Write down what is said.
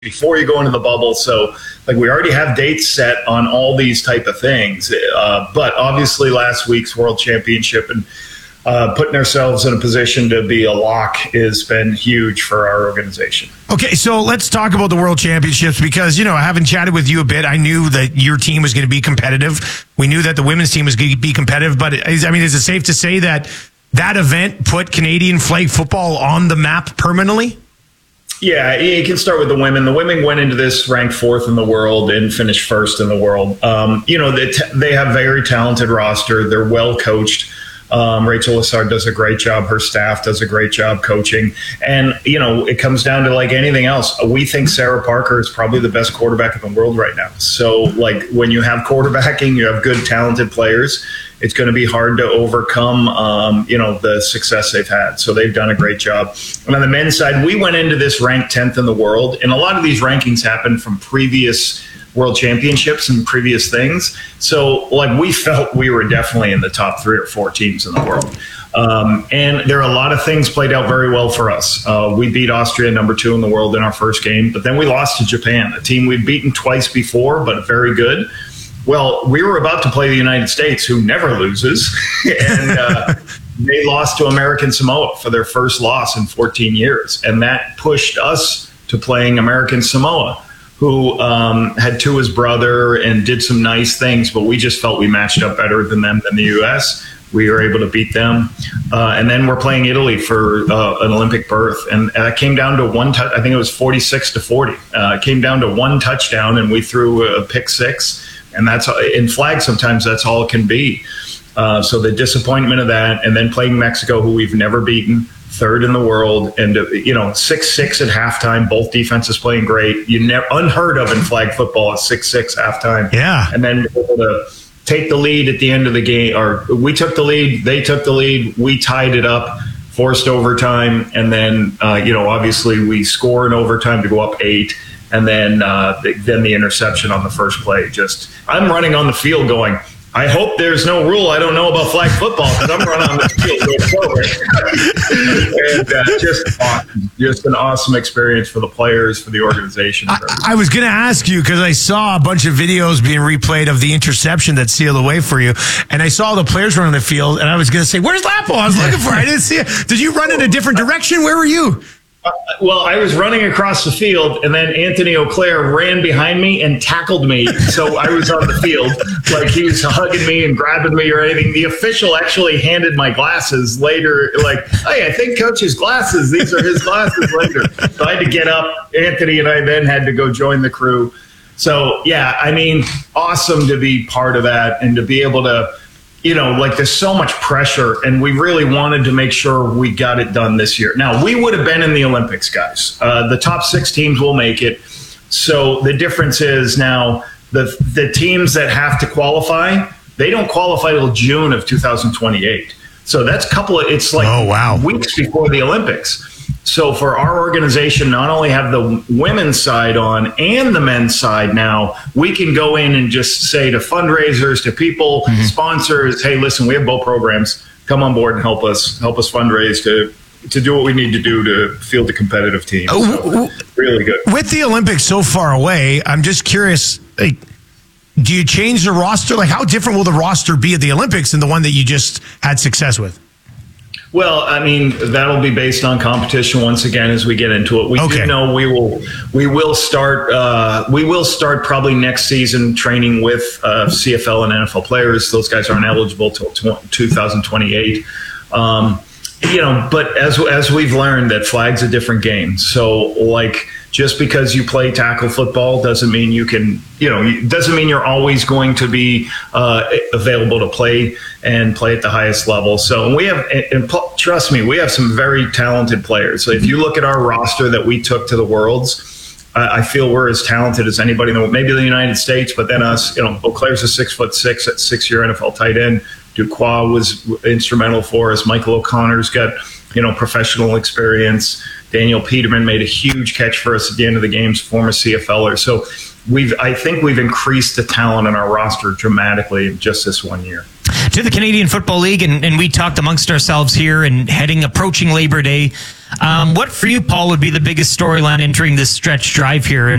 before you go into the bubble. So like we already have dates set on all these type of things. But obviously last week's World Championship and putting ourselves in a position to be a lock has been huge for our organization. Okay, so let's talk about the World Championships because, having chatted with you a bit, I knew that your team was going to be competitive. We knew that the women's team was going to be competitive, but is it safe to say that event put Canadian flag football on the map permanently? Yeah, you can start with the women. The women went into this ranked 4th in the world and finished 1st in the world. They have very talented roster. They're well coached. Rachel Lessard does a great job. Her staff does a great job coaching. And, it comes down to like anything else. We think Sarah Parker is probably the best quarterback in the world right now. So like when you have quarterbacking, you have good, talented players. It's going to be hard to overcome, the success they've had. So they've done a great job. And on the men's side, we went into this ranked 10th in the world. And a lot of these rankings happened from previous World Championships and previous things. So like we felt we were definitely in the top 3 or 4 teams in the world. And there are a lot of things played out very well for us. We beat Austria, number 2 in the world in our first game, but then we lost to Japan, a team we'd beaten twice before, but very good. Well, we were about to play the United States, who never loses, and they lost to American Samoa for their first loss in 14 years. And that pushed us to playing American Samoa, who had Tua's brother and did some nice things, but we just felt we matched up better than them than the U.S. We were able to beat them. And then we're playing Italy for an Olympic berth. And it came down to one touch. I think it was 46-40. It came down to one touchdown, and we threw a pick 6. And that's in flag. Sometimes that's all it can be. So the disappointment of that, and then playing Mexico, who we've never beaten, 3rd in the world, and 6-6 at halftime. Both defenses playing great. Unheard of in flag football, a 6-6 halftime. Yeah, and then able to take the lead at the end of the game. Or we took the lead, they took the lead, we tied it up, forced overtime, and then obviously we score in overtime to go up 8. And then the interception on the first play. I'm running on the field going, I hope there's no rule I don't know about flag football, because I'm running on the field going forward. And just an awesome experience for the players, for the organization. I was going to ask you, because I saw a bunch of videos being replayed of the interception that sealed the way for you. And I saw the players running the field, and I was going to say, where's Lapo? I was looking for it. I didn't see it. Did you run in a different direction? Where were you? Well, I was running across the field, and then Anthony Auclair ran behind me and tackled me. So I was on the field, like he was hugging me and grabbing me or anything. The official actually handed my glasses later, like, hey, I think Coach's glasses. These are his glasses later. So I had to get up. Anthony and I then had to go join the crew. So, yeah, awesome to be part of that and to be able to, there's so much pressure, and we really wanted to make sure we got it done this year. Now, we would have been in the Olympics, guys. The top 6 teams will make it. So the difference is now the teams that have to qualify, they don't qualify till June of 2028. So that's it's like weeks before the Olympics. So for our organization, not only have the women's side on and the men's side now, we can go in and just say to fundraisers, to people, sponsors, hey, listen, we have both programs. Come on board and help us fundraise to do what we need to do to field a competitive team. So, really good. With the Olympics so far away, I'm just curious, do you change the roster? Like, how different will the roster be at the Olympics than the one that you just had success with? Well, that'll be based on competition once again as we get into it. We do know we will start probably next season training with CFL and NFL players. Those guys aren't eligible till 2028. But as we've learned, that flag's a different game. So just because you play tackle football doesn't mean you can, doesn't mean you're always going to be available to play at the highest level. So we have, and trust me, we have some very talented players. So if you look at our roster that we took to the Worlds, I feel we're as talented as anybody in the world, maybe the United States, but then us, Auclair's a 6'6" at 6-year NFL tight end. Duquois was instrumental for us. Michael O'Connor's got, professional experience. Daniel Peterman made a huge catch for us at the end of the games, former CFLer. So I think we've increased the talent in our roster dramatically in just this 1 year. to the Canadian Football League, and we talked amongst ourselves here and approaching Labor Day. What for you, Paul, would be the biggest storyline entering this stretch drive here?